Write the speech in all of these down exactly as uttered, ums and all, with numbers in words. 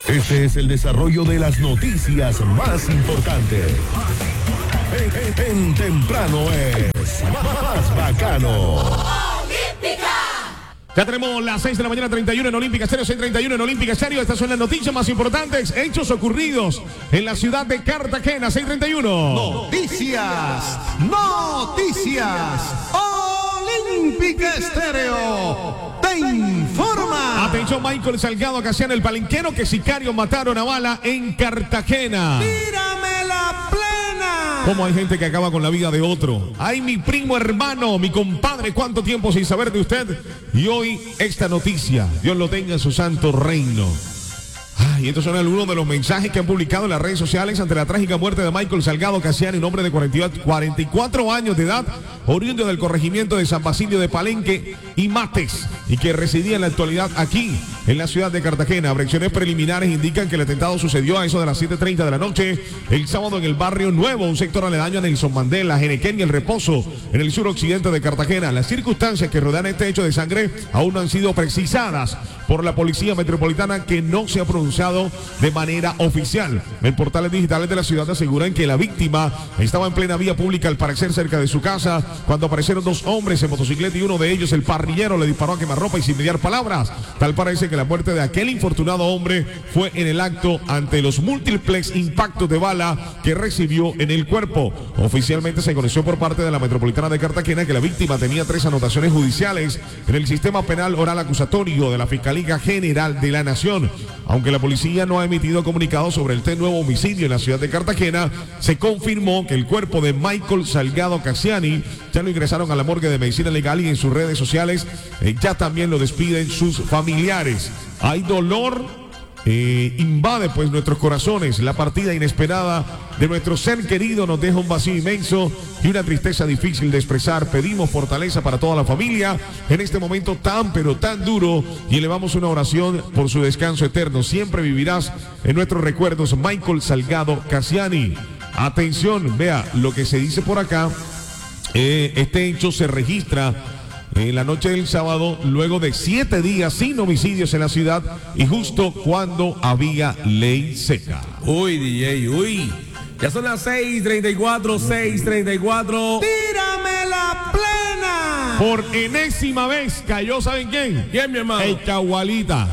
Este es el desarrollo de las noticias más importantes. En, en, en temprano es más bacano. Ya tenemos las seis de la mañana, treinta y uno en Olímpica Estéreo, seis treinta y uno en Olímpica Estéreo. Estas son las noticias más importantes, hechos ocurridos en la ciudad de Cartagena, seis treinta y uno. Noticias, noticias, Olímpica Estéreo te informa. Atención, Michael Salgado Casiano, el palenquero que sicarios mataron a bala en Cartagena. ¡Tírame la plena! ¿Cómo hay gente que acaba con la vida de otro? Ay, mi primo hermano, mi compadre, cuánto tiempo sin saber de usted. Y hoy esta noticia, Dios lo tenga en su santo reino. Ay, estos son algunos de los mensajes que han publicado en las redes sociales ante la trágica muerte de Michael Salgado Casiano, un hombre de cuarenta y cuatro años de edad, oriundo del corregimiento de San Basilio de Palenque y Mates, y que residía en la actualidad aquí, en la ciudad de Cartagena. Versiones preliminares indican que el atentado sucedió a eso de las siete treinta de la noche, el sábado en el barrio Nuevo, un sector aledaño a Nelson Mandela, Jenequén y El Reposo, en el suroccidente de Cartagena. Las circunstancias que rodean este hecho de sangre aún no han sido precisadas por la Policía Metropolitana, que no se ha pronunciado de manera oficial. En portales digitales de la ciudad aseguran que la víctima estaba en plena vía pública, al parecer cerca de su casa, cuando aparecieron dos hombres en motocicleta y uno de ellos, el parrillero, le disparó a quemarropa y sin mediar palabras. Tal parece que la muerte de aquel infortunado hombre fue en el acto ante los múltiples impactos de bala que recibió en el cuerpo. Oficialmente se conoció por parte de la Metropolitana de Cartagena que la víctima tenía tres anotaciones judiciales en el sistema penal oral acusatorio de la Fiscalía General de la Nación. Aunque la policía no ha emitido comunicado sobre el nuevo homicidio en la ciudad de Cartagena, se confirmó que el cuerpo de Michael Salgado Casiani ya lo ingresaron a la morgue de medicina legal, y en sus redes sociales eh, ya también lo despiden sus familiares. Hay dolor. Eh, invade pues nuestros corazones. La partida inesperada de nuestro ser querido nos deja un vacío inmenso y una tristeza difícil de expresar. Pedimos fortaleza para toda la familia en este momento tan pero tan duro, y elevamos una oración por su descanso eterno. Siempre vivirás en nuestros recuerdos, Michael Salgado Casiani. Atención, vea lo que se dice por acá. Eh, este hecho se registra en la noche del sábado, luego de siete días sin homicidios en la ciudad, y justo cuando había ley seca. Uy, D J, uy. Ya son las seis treinta y cuatro, seis treinta y cuatro. ¡Tírame la plena! Por enésima vez cayó, ¿saben quién? ¿Quién, mi hermano? El Cagualita.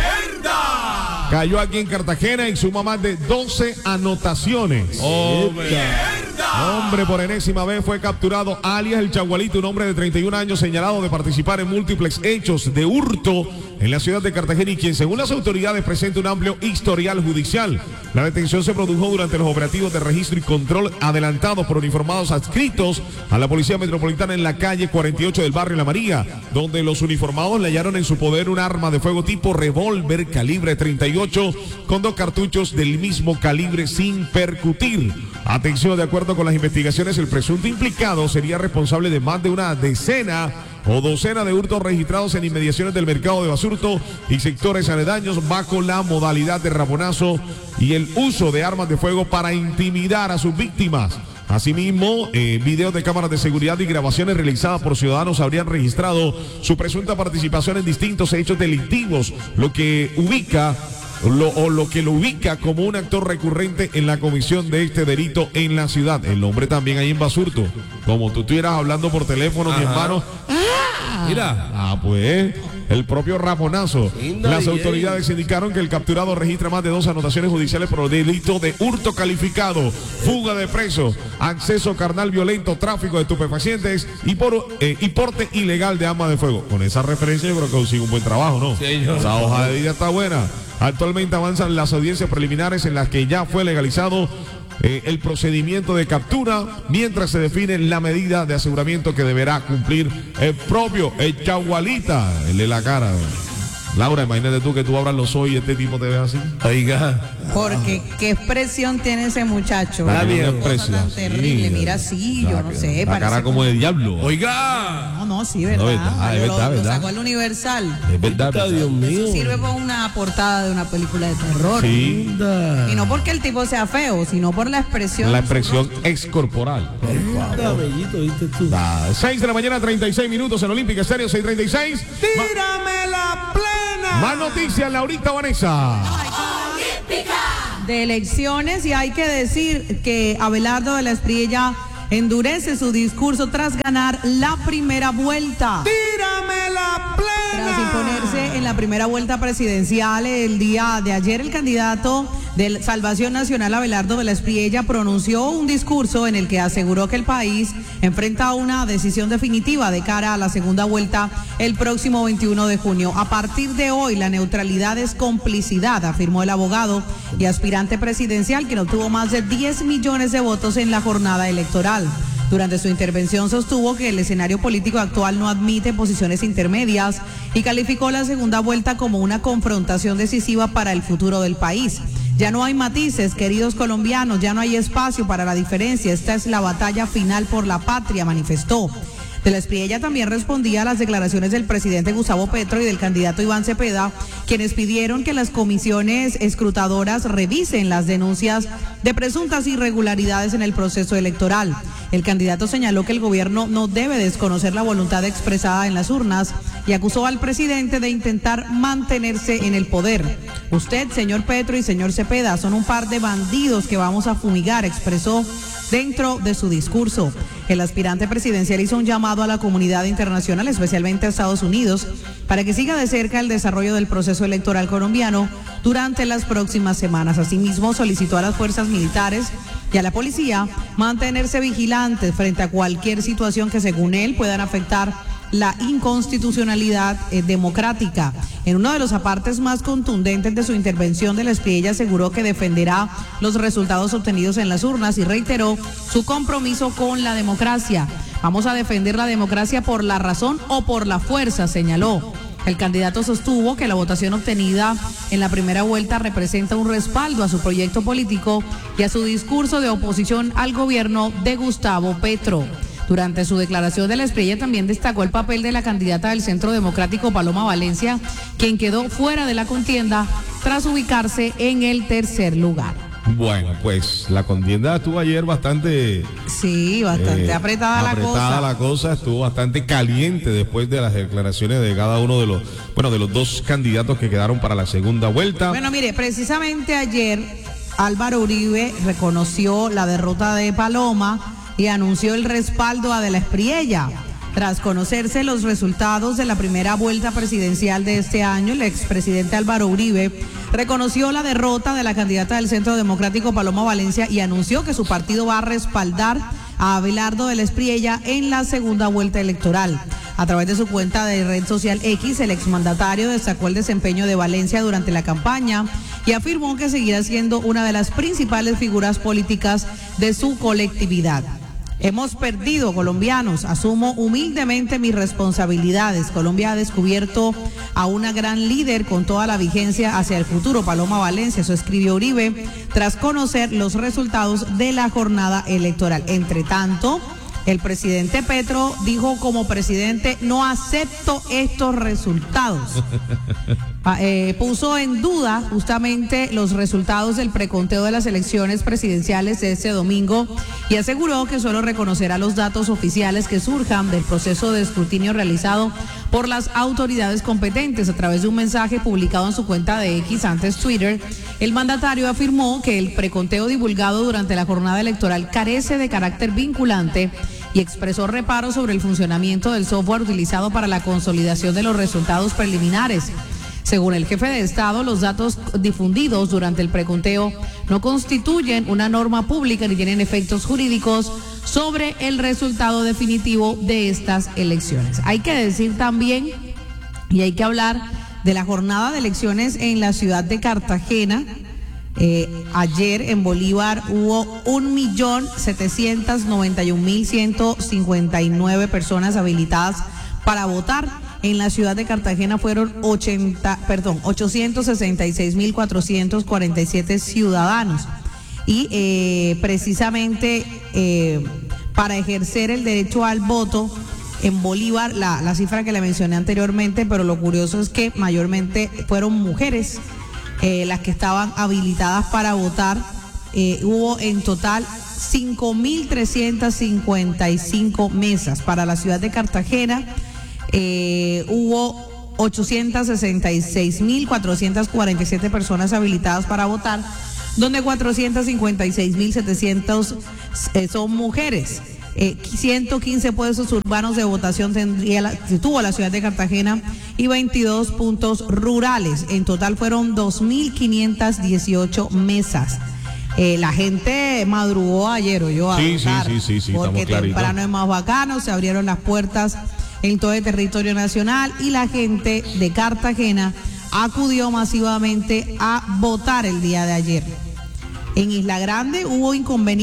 ¡Mierda! Cayó aquí en Cartagena y suma más de doce anotaciones. ¡Oh, ¡Mierda! Hombre, por enésima vez fue capturado alias el Chagualito, un hombre de treinta y un años señalado de participar en múltiples hechos de hurto en la ciudad de Cartagena, y quien según las autoridades presenta un amplio historial judicial. La detención se produjo durante los operativos de registro y control adelantados por uniformados adscritos a la Policía Metropolitana en la calle cuarenta y ocho del barrio La María, donde los uniformados le hallaron en su poder un arma de fuego tipo revólver calibre treinta y ocho con dos cartuchos del mismo calibre sin percutir. Atención, de acuerdo con las investigaciones, el presunto implicado sería responsable de más de una decena o docena de hurtos registrados en inmediaciones del mercado de Basurto y sectores aledaños, bajo la modalidad de raponazo y el uso de armas de fuego para intimidar a sus víctimas. Asimismo, eh, videos de cámaras de seguridad y grabaciones realizadas por ciudadanos habrían registrado su presunta participación en distintos hechos delictivos, lo que ubica Lo, o lo que lo ubica como un actor recurrente en la comisión de este delito en la ciudad. El hombre también ahí en Basurto, como tú estuvieras hablando por teléfono, ajá, mi hermano. ¡Ah! Mira. Ah, pues, el propio raponazo. Linda. Las Bien. autoridades indicaron que el capturado registra más de dos anotaciones judiciales por delito de hurto calificado, fuga de preso, acceso carnal violento, tráfico de estupefacientes y, por, eh, y porte ilegal de arma de fuego. Con esa referencia yo creo que consigue un buen trabajo, ¿no? Sí, yo. Esa hoja de vida está buena. Actualmente avanzan las audiencias preliminares en las que ya fue legalizado eh, el procedimiento de captura, mientras se define la medida de aseguramiento que deberá cumplir el propio el Chagualita, el de la cara. Laura, imagínate tú que tú abras los ojos y este tipo te ve así. Oiga. Porque qué expresión tiene ese muchacho. Está bien, Qué cosa expresión. tan terrible. Sí. Mira, sí, La- yo no sé. La cara parece como de diablo. Oiga. No, no, sí, verdad. No, verdad, es Lo- verdad, lo, verdad. sacó el Universal. Es verdad, Está, verdad. Dios mío. Eso sirve para una portada de una película de terror. Sí, Y no porque el tipo sea feo, sino por la expresión. la expresión ex corporal. Está bellito, ¿viste tú? Ah, seis de la mañana, treinta y seis minutos en Olímpica Estéreo, seis treinta y seis. ¡Tírame la plena! Más noticias, Laurita Vanessa. Ay, de elecciones, y hay que decir que Abelardo de la Espriella endurece su discurso tras ganar la primera vuelta. ¡Tírame la plena! Tras imponerse en la primera vuelta presidencial el día de ayer, el candidato de Salvación Nacional, Abelardo de la Espriella, pronunció un discurso en el que aseguró que el país enfrenta una decisión definitiva de cara a la segunda vuelta el próximo veintiuno de junio. A partir de hoy, la neutralidad es complicidad, afirmó el abogado y aspirante presidencial, quien obtuvo más de diez millones de votos en la jornada electoral. Durante su intervención sostuvo que el escenario político actual no admite posiciones intermedias y calificó la segunda vuelta como una confrontación decisiva para el futuro del país. Ya no hay matices, queridos colombianos, ya no hay espacio para la diferencia. Esta es la batalla final por la patria, manifestó. De la Espriella también respondía a las declaraciones del presidente Gustavo Petro y del candidato Iván Cepeda, quienes pidieron que las comisiones escrutadoras revisen las denuncias de presuntas irregularidades en el proceso electoral. El candidato señaló que el gobierno no debe desconocer la voluntad expresada en las urnas y acusó al presidente de intentar mantenerse en el poder. Usted, señor Petro y señor Cepeda, son un par de bandidos que vamos a fumigar, expresó dentro de su discurso. El aspirante presidencial hizo un llamado a la comunidad internacional, especialmente a Estados Unidos, para que siga de cerca el desarrollo del proceso electoral colombiano durante las próximas semanas. Asimismo, solicitó a las fuerzas militares y a la policía mantenerse vigilantes frente a cualquier situación que, según él, puedan afectar la inconstitucionalidad eh, democrática. En uno de los apartes más contundentes de su intervención, de la Espriella aseguró que defenderá los resultados obtenidos en las urnas y reiteró su compromiso con la democracia. Vamos a defender la democracia por la razón o por la fuerza, señaló. El candidato sostuvo que la votación obtenida en la primera vuelta representa un respaldo a su proyecto político y a su discurso de oposición al gobierno de Gustavo Petro. Durante su declaración, de la Espriella también destacó el papel de la candidata del Centro Democrático, Paloma Valencia, quien quedó fuera de la contienda tras ubicarse en el tercer lugar. Bueno, pues la contienda estuvo ayer bastante... Sí, bastante eh, apretada, la cosa. Apretada la cosa, estuvo bastante caliente después de las declaraciones de cada uno de los, bueno, de los dos candidatos que quedaron para la segunda vuelta. Bueno, mire, precisamente ayer Álvaro Uribe reconoció la derrota de Paloma y anunció el respaldo a de la Espriella. Tras conocerse los resultados de la primera vuelta presidencial de este año, el expresidente Álvaro Uribe reconoció la derrota de la candidata del Centro Democrático, Paloma Valencia, y anunció que su partido va a respaldar a Abelardo de la Espriella en la segunda vuelta electoral. A través de su cuenta de red social X, el exmandatario destacó el desempeño de Valencia durante la campaña y afirmó que seguirá siendo una de las principales figuras políticas de su colectividad. Hemos perdido, colombianos, asumo humildemente mis responsabilidades. Colombia ha descubierto a una gran líder con toda la vigencia hacia el futuro, Paloma Valencia. Eso escribió Uribe tras conocer los resultados de la jornada electoral. Entre tanto, el presidente Petro dijo como presidente: no acepto estos resultados. Eh, puso en duda justamente los resultados del preconteo de las elecciones presidenciales de este domingo y aseguró que solo reconocerá los datos oficiales que surjan del proceso de escrutinio realizado por las autoridades competentes. A través de un mensaje publicado en su cuenta de X, antes Twitter, el mandatario afirmó que el preconteo divulgado durante la jornada electoral carece de carácter vinculante y expresó reparos sobre el funcionamiento del software utilizado para la consolidación de los resultados preliminares. Según el jefe de Estado, los datos difundidos durante el preconteo no constituyen una norma pública ni tienen efectos jurídicos sobre el resultado definitivo de estas elecciones. Hay que decir también, y hay que hablar de la jornada de elecciones en la ciudad de Cartagena. Eh, ayer en Bolívar hubo un millón setecientos noventa y un mil ciento cincuenta y nueve personas habilitadas para votar. En la ciudad de Cartagena fueron ochenta, perdón, ochocientos sesenta y seis mil cuatrocientos cuarenta y siete ciudadanos. Y eh, precisamente eh, para ejercer el derecho al voto en Bolívar, la, la cifra que le mencioné anteriormente, pero lo curioso es que mayormente fueron mujeres eh, las que estaban habilitadas para votar. Eh, hubo en total cinco mil trescientos cincuenta y cinco mesas. Para la ciudad de Cartagena Eh, hubo ochocientas sesenta y seis mil cuatrocientas cuarenta y siete personas habilitadas para votar, donde cuatrocientas cincuenta y seis mil setecientos eh, son mujeres. Eh, ciento quince puestos urbanos de votación tendría la, tuvo la ciudad de Cartagena y veintidós puntos rurales. En total fueron dos mil quinientas dieciocho mesas. Eh, la gente madrugó ayer, yo a Sí, votar, sí, sí, sí, sí, porque estamos claritos. temprano es más bacano, se abrieron las puertas en todo el territorio nacional y la gente de Cartagena acudió masivamente a votar el día de ayer. En Isla Grande hubo inconvenientes.